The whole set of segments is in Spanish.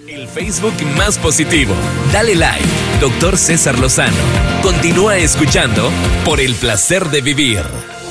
El Facebook más positivo. Dale like, Dr. César Lozano. Continúa escuchando por el placer de vivir.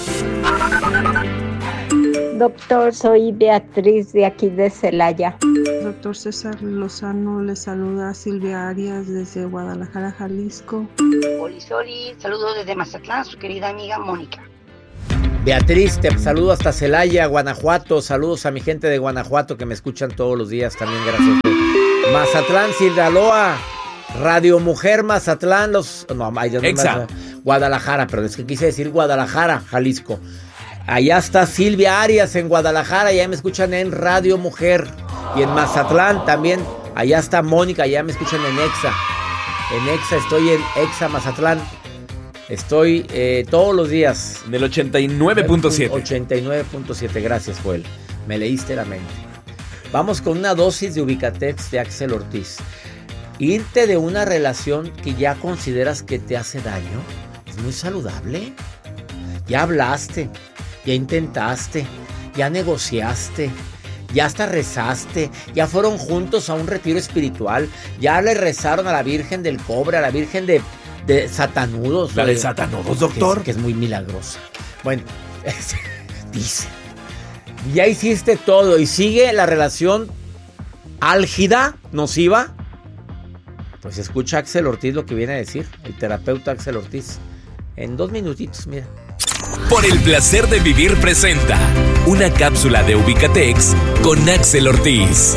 Doctor, soy Beatriz de aquí de Celaya. Doctor César Lozano, le saluda Silvia Arias desde Guadalajara, Jalisco. Oli, saludos desde Mazatlán, su querida amiga Mónica. Beatriz, te saludo hasta Celaya, Guanajuato. Saludos a mi gente de Guanajuato que me escuchan todos los días también, gracias. Mazatlán, Sinaloa, Radio Mujer, Mazatlán, Guadalajara, pero es que quise decir Guadalajara, Jalisco. Allá está Silvia Arias en Guadalajara, ya me escuchan en Radio Mujer. Y en Mazatlán también, allá está Mónica, ya me escuchan en Exa. En Exa, estoy en Exa Mazatlán. Estoy todos los días. Del 89.7. 89.7, gracias, Joel. Me leíste la mente. Vamos con una dosis de Ubicatex de Axel Ortiz. Irte de una relación que ya consideras que te hace daño es muy saludable. Ya hablaste, ya intentaste, ya negociaste, ya hasta rezaste, ya fueron juntos a un retiro espiritual, ya le rezaron a la Virgen del Cobre, a la Virgen de Satanudos. ¿La de Satanudos, doctor? Que es muy milagrosa. Bueno, dice, ya hiciste todo y sigue la relación álgida, nociva. Pues escucha a Axel Ortiz lo que viene a decir, el terapeuta Axel Ortiz. En 2 minutitos, mira. Por el placer de vivir presenta una cápsula de Ubicatex con Axel Ortiz.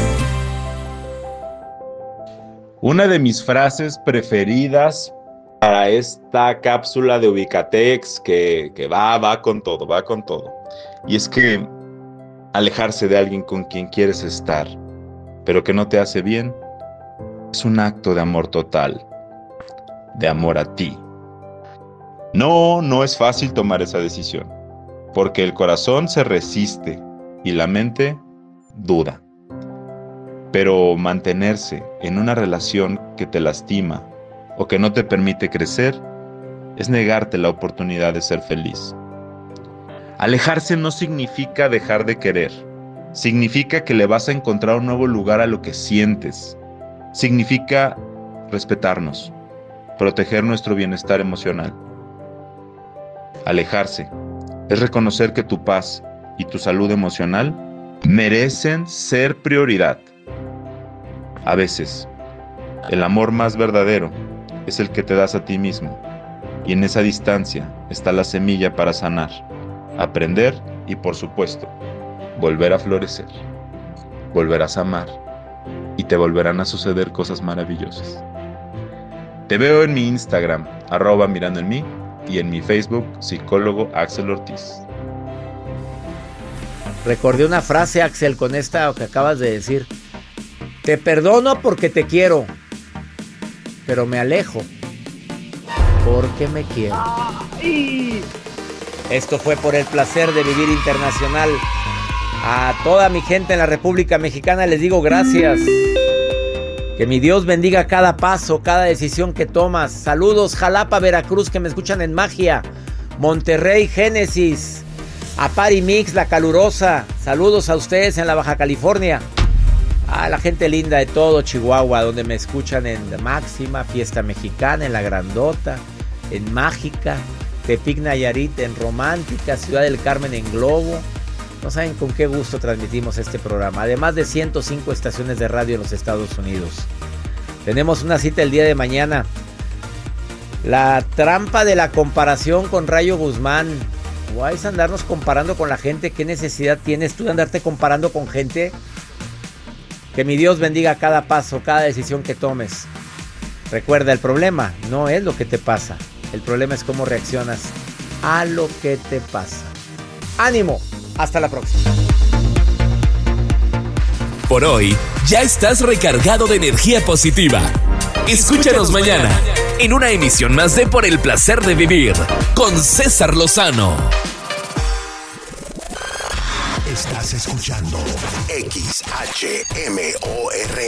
Una de mis frases preferidas para esta cápsula de Ubicatex que va con todo. Y es que alejarse de alguien con quien quieres estar, pero que no te hace bien, es un acto de amor total, de amor a ti. No es fácil tomar esa decisión, porque el corazón se resiste y la mente duda. Pero mantenerse en una relación que te lastima o que no te permite crecer es negarte la oportunidad de ser feliz. Alejarse no significa dejar de querer, significa que le vas a encontrar un nuevo lugar a lo que sientes. Significa respetarnos, proteger nuestro bienestar emocional. Alejarse es reconocer que tu paz y tu salud emocional merecen ser prioridad. A veces, el amor más verdadero es el que te das a ti mismo, y en esa distancia está la semilla para sanar, aprender y, por supuesto, volver a florecer. Volverás a amar y te volverán a suceder cosas maravillosas. Te veo en mi Instagram, @mirandoenmí, y en mi Facebook, psicólogo Axel Ortiz. Recordé una frase, Axel, con esta que acabas de decir. Te perdono porque te quiero, pero me alejo porque me quiero. Esto fue por el placer de vivir internacional. A toda mi gente en la República Mexicana les digo gracias. Que mi Dios bendiga cada paso, cada decisión que tomas. Saludos, Jalapa, Veracruz, que me escuchan en Magia. Monterrey, Génesis. A Pari Mix, La Calurosa. Saludos a ustedes en la Baja California. A la gente linda de todo Chihuahua, donde me escuchan en Máxima, Fiesta Mexicana, en La Grandota, en Mágica, Tepic Nayarit, en Romántica, Ciudad del Carmen, en Globo. No saben con qué gusto transmitimos este programa. Además de 105 estaciones de radio en los Estados Unidos. Tenemos una cita el día de mañana. La trampa de la comparación con Rayo Guzmán. ¿Vais a andarnos comparando con la gente? ¿Qué necesidad tienes tú de andarte comparando con gente? Que mi Dios bendiga cada paso, cada decisión que tomes. Recuerda, el problema no es lo que te pasa. El problema es cómo reaccionas a lo que te pasa. ¡Ánimo! Hasta la próxima. Por hoy, ya estás recargado de energía positiva. Escúchanos mañana en una emisión más de Por el placer de vivir con César Lozano. Estás escuchando XHMORE.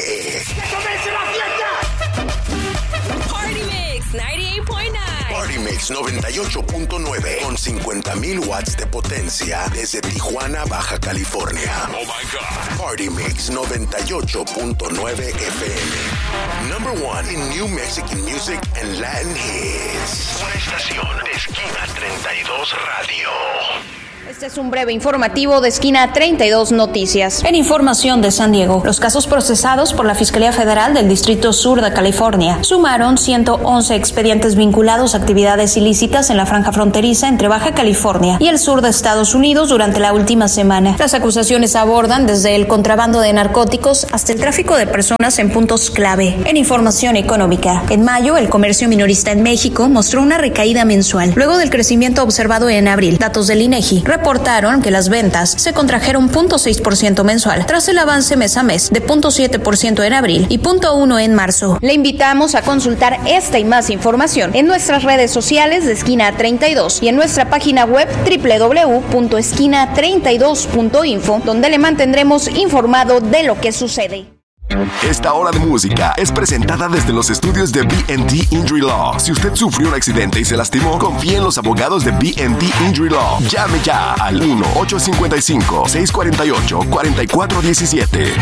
¡Que comience la fiesta! Party Mix 98.9. Party Mix. Mix 98.9 con 50,000 watts de potencia desde Tijuana, Baja California. Oh my God. Party Mix 98.9 FM. Number 1 in New Mexican music and Latin hits. Una estación de Esquina 32 Radio. Este es un breve informativo de Esquina 32 Noticias. En información de San Diego, los casos procesados por la Fiscalía Federal del Distrito Sur de California sumaron 111 expedientes vinculados a actividades ilícitas en la franja fronteriza entre Baja California y el sur de Estados Unidos durante la última semana. Las acusaciones abordan desde el contrabando de narcóticos hasta el tráfico de personas en puntos clave. En información económica, en mayo, el comercio minorista en México mostró una recaída mensual, luego del crecimiento observado en abril. Datos del INEGI reportaron que las ventas se contrajeron 0.6% mensual, tras el avance mes a mes de 0.7% en abril y 0.1% en marzo. Le invitamos a consultar esta y más información en nuestras redes sociales de Esquina 32 y en nuestra página web www.esquina32.info, donde le mantendremos informado de lo que sucede. Esta hora de música es presentada desde los estudios de B&D Injury Law. Si usted sufrió un accidente y se lastimó, confíe en los abogados de B&D Injury Law. Llame ya al 1-855-648-4417.